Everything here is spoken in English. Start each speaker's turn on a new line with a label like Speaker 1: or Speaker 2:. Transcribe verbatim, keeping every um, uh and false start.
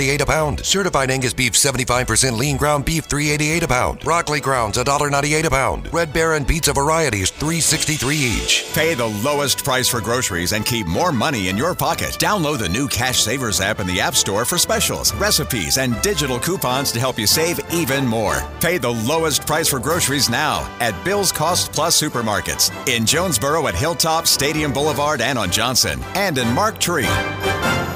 Speaker 1: ninety-eight a pound. Certified Angus beef seventy-five percent lean ground beef three eighty-eight a pound. Broccoli grounds one ninety-eight a pound. Red Baron pizza varieties three sixty-three each.
Speaker 2: Pay the lowest price for groceries and keep more money in your pocket. Download the new Cash Savers app in the App Store for specials, recipes, and digital coupons to help you save even more. Pay the lowest price for groceries now at Bill's Cost Plus Supermarkets in Jonesboro at Hilltop, Stadium Boulevard, and on Johnson, and in Mark Tree.